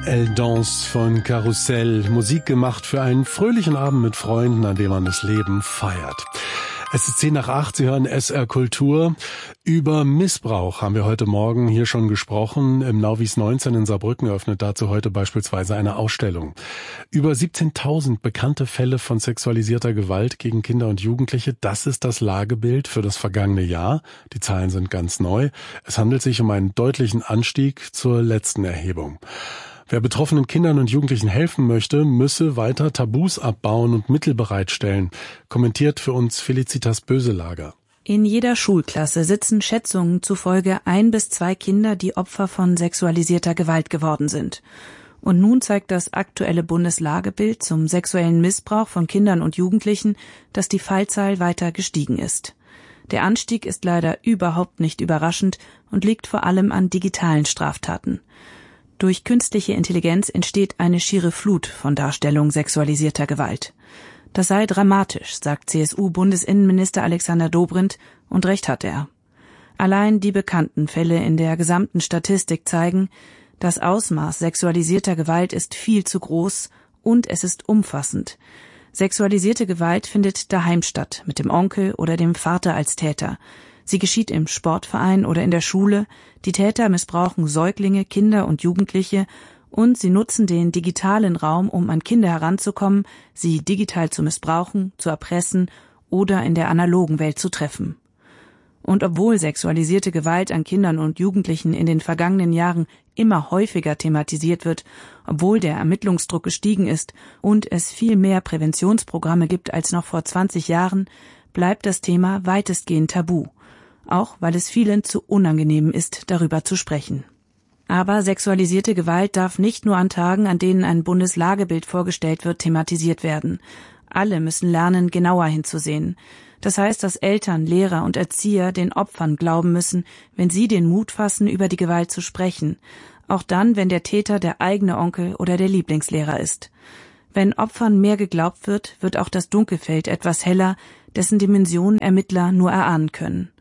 Elle danse von Karussell. Musik gemacht für einen fröhlichen Abend mit Freunden, an dem man das Leben feiert. Es ist 7:10, Sie hören SR Kultur. Über Missbrauch haben wir heute Morgen hier schon gesprochen. Im Nauvis 19 in Saarbrücken eröffnet dazu heute beispielsweise eine Ausstellung. Über 17.000 bekannte Fälle von sexualisierter Gewalt gegen Kinder und Jugendliche. Das ist das Lagebild für das vergangene Jahr. Die Zahlen sind ganz neu. Es handelt sich um einen deutlichen Anstieg zur letzten Erhebung. Wer betroffenen Kindern und Jugendlichen helfen möchte, müsse weiter Tabus abbauen und Mittel bereitstellen, kommentiert für uns Felicitas Böselager. In jeder Schulklasse sitzen Schätzungen zufolge 1 bis 2 Kinder, die Opfer von sexualisierter Gewalt geworden sind. Und nun zeigt das aktuelle Bundeslagebild zum sexuellen Missbrauch von Kindern und Jugendlichen, dass die Fallzahl weiter gestiegen ist. Der Anstieg ist leider überhaupt nicht überraschend und liegt vor allem an digitalen Straftaten. Durch künstliche Intelligenz entsteht eine schiere Flut von Darstellungen sexualisierter Gewalt. Das sei dramatisch, sagt CSU-Bundesinnenminister Alexander Dobrindt, und recht hat er. Allein die bekannten Fälle in der gesamten Statistik zeigen, das Ausmaß sexualisierter Gewalt ist viel zu groß und es ist umfassend. Sexualisierte Gewalt findet daheim statt, mit dem Onkel oder dem Vater als Täter. Sie geschieht im Sportverein oder in der Schule. Die Täter missbrauchen Säuglinge, Kinder und Jugendliche und sie nutzen den digitalen Raum, um an Kinder heranzukommen, sie digital zu missbrauchen, zu erpressen oder in der analogen Welt zu treffen. Und obwohl sexualisierte Gewalt an Kindern und Jugendlichen in den vergangenen Jahren immer häufiger thematisiert wird, obwohl der Ermittlungsdruck gestiegen ist und es viel mehr Präventionsprogramme gibt als noch vor 20 Jahren, bleibt das Thema weitestgehend tabu. Auch weil es vielen zu unangenehm ist, darüber zu sprechen. Aber sexualisierte Gewalt darf nicht nur an Tagen, an denen ein Bundeslagebild vorgestellt wird, thematisiert werden. Alle müssen lernen, genauer hinzusehen. Das heißt, dass Eltern, Lehrer und Erzieher den Opfern glauben müssen, wenn sie den Mut fassen, über die Gewalt zu sprechen. Auch dann, wenn der Täter der eigene Onkel oder der Lieblingslehrer ist. Wenn Opfern mehr geglaubt wird, wird auch das Dunkelfeld etwas heller, dessen Dimensionen Ermittler nur erahnen können.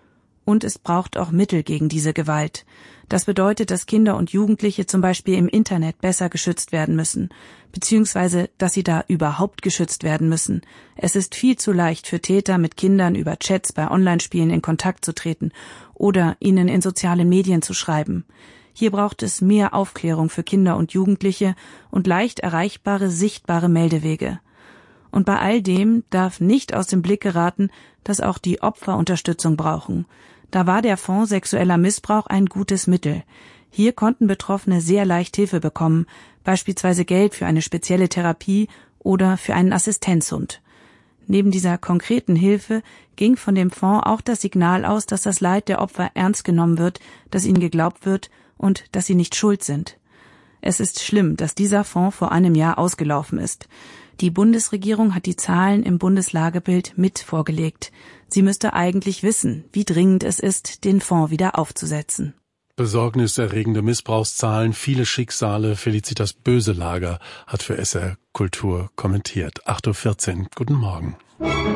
Und es braucht auch Mittel gegen diese Gewalt. Das bedeutet, dass Kinder und Jugendliche zum Beispiel im Internet besser geschützt werden müssen, beziehungsweise, dass sie da überhaupt geschützt werden müssen. Es ist viel zu leicht für Täter, mit Kindern über Chats bei Online-Spielen in Kontakt zu treten oder ihnen in sozialen Medien zu schreiben. Hier braucht es mehr Aufklärung für Kinder und Jugendliche und leicht erreichbare, sichtbare Meldewege. Und bei all dem darf nicht aus dem Blick geraten, dass auch die Opfer Unterstützung brauchen. Da war der Fonds Sexueller Missbrauch ein gutes Mittel. Hier konnten Betroffene sehr leicht Hilfe bekommen, beispielsweise Geld für eine spezielle Therapie oder für einen Assistenzhund. Neben dieser konkreten Hilfe ging von dem Fonds auch das Signal aus, dass das Leid der Opfer ernst genommen wird, dass ihnen geglaubt wird und dass sie nicht schuld sind. Es ist schlimm, dass dieser Fonds vor einem Jahr ausgelaufen ist. Die Bundesregierung hat die Zahlen im Bundeslagebild mit vorgelegt. Sie müsste eigentlich wissen, wie dringend es ist, den Fonds wieder aufzusetzen. Besorgniserregende Missbrauchszahlen, viele Schicksale. Felicitas Böselager hat für SR Kultur kommentiert. 8:14 Uhr. Guten Morgen.